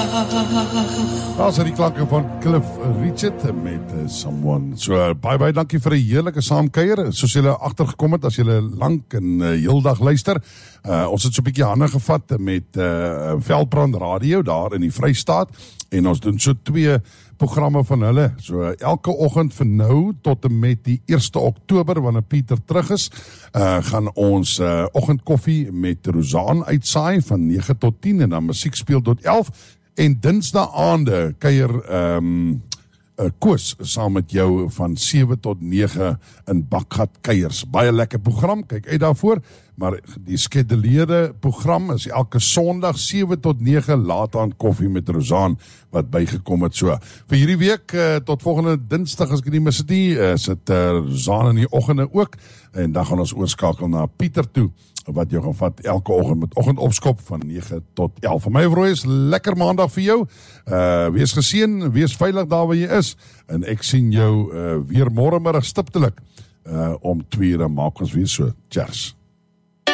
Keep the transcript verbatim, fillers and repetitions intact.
Daar is die klanke van Cliff Richard met uh, Someone. So, uh, baie, baie dankie vir 'n heerlike saamkuier. Soos julle agtergekom het, as julle lank en uh, heeldag luister. Uh, ons het so 'n bietjie hande gevat met uh, Veldbrand Radio daar in die Vrystaat. En ons doen so twee programme van hulle. So elke oggend van nou tot en met die eerste Oktober, wanneer Pieter terug is, uh, gaan ons uh, oggendkoffie met Rosaan uitsaai van nege tot tien en dan musiek speel tot elf. En dinsdae aande kuier um, uh, Koos saam met jou van sewe tot nege in Bakgat Kuiers. Baie lekker program, kyk uit daarvoor. Maar die skeduleerde program is elke Sondag sewe tot nege laat aan koffie met Rosaan wat bygekom het. So vir hierdie week uh, tot volgende Dinsdag, as ek nie mis het nie, uh, sit uh, Rosaan in die oggende ook. En dan gaan ons oorskakel na Pieter toe, wat jou gaan vat elke oggend met oggendopskop van nege tot elf. Van my vroeg is lekker maandag vir jou. Uh, wees geseën, wees veilig daar waar jy is. En ek sien jou uh, weer môre middag stiptelik uh, om twee ure maak ons weer so. Cheers.